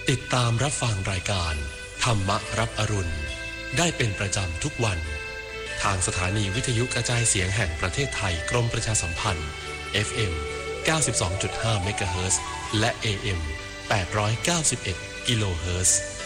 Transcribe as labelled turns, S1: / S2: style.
S1: ติดตามรับฟังรายการธรรมรับอรุณได้เป็นประจำทุกวันทางสถานีวิทยุกระจายเสียงแห่งประเทศไทยกรมประชาสัมพันธ์ FM 92.5 เมกะเฮิรตซ์และ AM 891 กิโลเฮิรตซ์